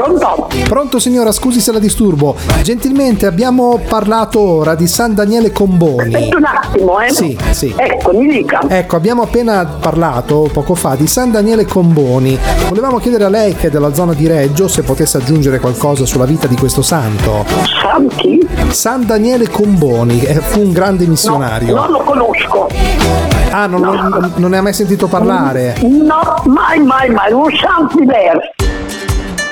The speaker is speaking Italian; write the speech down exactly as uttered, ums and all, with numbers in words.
Pronto? Pronto signora, scusi se la disturbo. Gentilmente abbiamo parlato ora di San Daniele Comboni. Aspetta un attimo, eh? Sì, sì. Ecco, mi dica. Ecco, abbiamo appena parlato poco fa di San Daniele Comboni. Volevamo chiedere a lei, che è della zona di Reggio, se potesse aggiungere qualcosa sulla vita di questo santo. San chi? San Daniele Comboni, eh, fu un grande missionario. No, non lo conosco. Ah, non, No. non, non ne ha mai sentito parlare? No, mai, mai, mai. Un santo diverso.